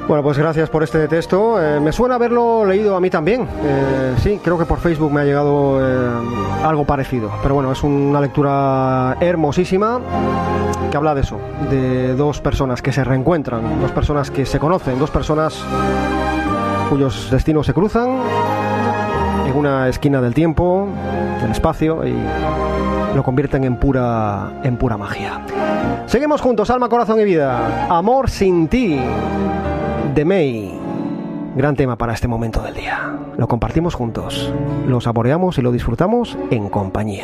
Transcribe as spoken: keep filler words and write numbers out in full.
Bueno, pues gracias por este texto. Eh, me suena haberlo leído a mí también. Eh, sí, creo que por Facebook me ha llegado eh, algo parecido. Pero bueno, es una lectura hermosísima que habla de eso, de dos personas que se reencuentran, dos personas que se conocen, dos personas cuyos destinos se cruzan en una esquina del tiempo, del espacio, y lo convierten en pura, en pura magia. Seguimos juntos, alma, corazón y vida. Amor sin ti, de May. Gran tema para este momento del día. Lo compartimos juntos, lo saboreamos y lo disfrutamos en compañía.